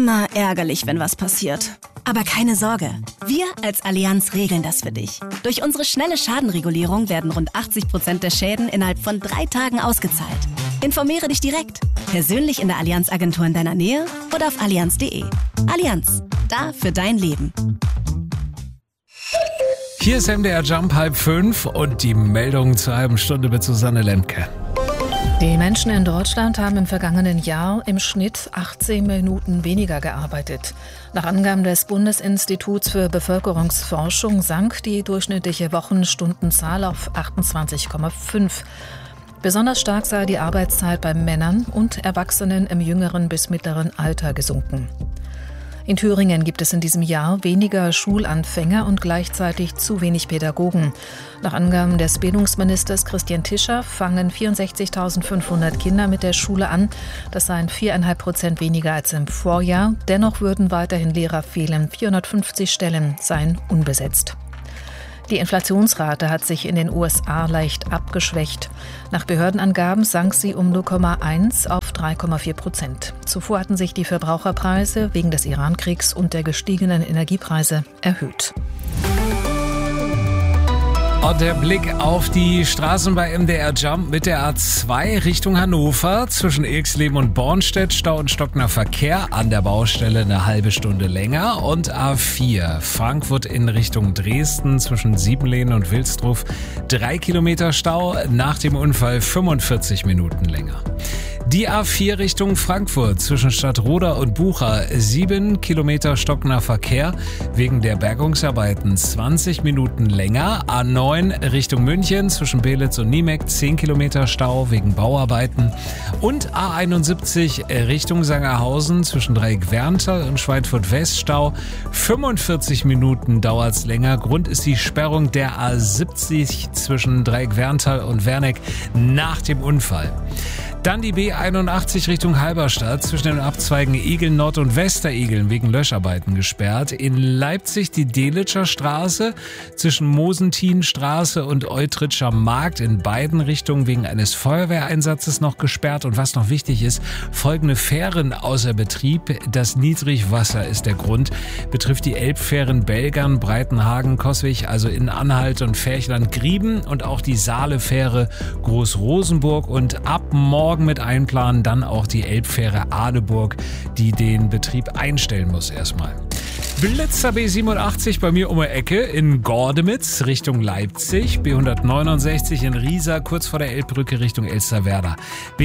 immer ärgerlich, wenn was passiert. Aber keine Sorge, wir als Allianz regeln das für dich. Durch unsere schnelle Schadenregulierung werden rund 80% der Schäden innerhalb von 3 Tagen ausgezahlt. Informiere dich direkt, persönlich in der Allianz-Agentur in deiner Nähe oder auf allianz.de. Allianz, da für dein Leben. Hier ist MDR Jump 4:30 und die Meldung zur halben Stunde mit Susanne Lemke. Die Menschen in Deutschland haben im vergangenen Jahr im Schnitt 18 Minuten weniger gearbeitet. Nach Angaben des Bundesinstituts für Bevölkerungsforschung sank die durchschnittliche Wochenstundenzahl auf 28,5. Besonders stark sei die Arbeitszeit bei Männern und Erwachsenen im jüngeren bis mittleren Alter gesunken. In Thüringen gibt es in diesem Jahr weniger Schulanfänger und gleichzeitig zu wenig Pädagogen. Nach Angaben des Bildungsministers Christian Tischer fangen 64.500 Kinder mit der Schule an. Das seien 4,5% weniger als im Vorjahr. Dennoch würden weiterhin Lehrer fehlen. 450 Stellen seien unbesetzt. Die Inflationsrate hat sich in den USA leicht abgeschwächt. Nach Behördenangaben sank sie um 0,1 auf 3,4%. Zuvor hatten sich die Verbraucherpreise wegen des Iran-Kriegs und der gestiegenen Energiepreise erhöht. Und der Blick auf die Straßen bei MDR Jump mit der A2 Richtung Hannover. Zwischen Ilksleben und Bornstedt Stau und stockender Verkehr, an der Baustelle eine halbe Stunde länger. Und A4 Frankfurt in Richtung Dresden zwischen Siebenlehnen und Wilsdruf 3 Kilometer Stau, nach dem Unfall 45 Minuten länger. Die A4 Richtung Frankfurt zwischen Stadtroda und Bucha 7 Kilometer stockender Verkehr, wegen der Bergungsarbeiten 20 Minuten länger. A9 Richtung München zwischen Belitz und Niemeck 10 Kilometer Stau wegen Bauarbeiten. Und A71 Richtung Sangerhausen zwischen Dreieck-Werntal und Schweinfurt-West Stau 45 Minuten dauert's länger. Grund ist die Sperrung der A70 zwischen Dreieck-Werntal und Werneck nach dem Unfall. Dann die B81 Richtung Halberstadt zwischen den Abzweigen Igeln Nord und Westerigeln wegen Löscharbeiten gesperrt. In Leipzig die Delitscher Straße zwischen Mosentienstraße und Eutritscher Markt in beiden Richtungen wegen eines Feuerwehreinsatzes noch gesperrt. Und was noch wichtig ist, folgende Fähren außer Betrieb. Das Niedrigwasser ist der Grund. Betrifft die Elbfähren Belgern, Breitenhagen, Coswig, also in Anhalt und Ferchland Grieben, und auch die Saalefähre Groß-Rosenburg, und ab morgen mit einplanen dann auch die Elbfähre Adeburg, die den Betrieb einstellen muss erstmal. Blitzer B87 bei mir um die Ecke in Gordemitz Richtung Leipzig, B169 in Riesa kurz vor der Elbbrücke Richtung Elsterwerda,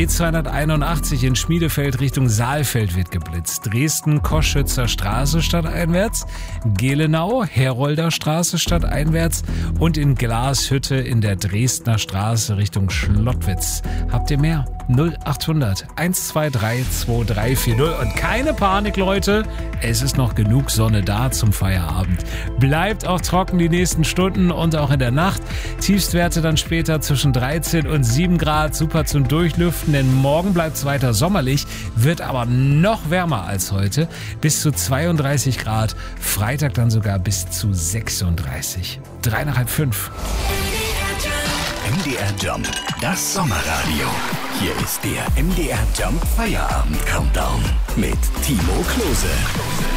B281 in Schmiedefeld Richtung Saalfeld wird geblitzt, Dresden Koschützer Straße stadteinwärts, Gelenau Herolder Straße stadteinwärts und in Glashütte in der Dresdner Straße Richtung Schlottwitz. Habt ihr mehr? 0800 123 2340. Und keine Panik, Leute, es ist noch genug Sonne da zum Feierabend. Bleibt auch trocken die nächsten Stunden und auch in der Nacht. Tiefstwerte dann später zwischen 13 und 7 Grad, super zum Durchlüften, denn morgen bleibt es weiter sommerlich, wird aber noch wärmer als heute, bis zu 32 Grad, Freitag dann sogar bis zu 36. 3 nach halb 5. MDR Jump, das Sommerradio. Hier ist der MDR Jump Feierabend Countdown mit Timo Klose.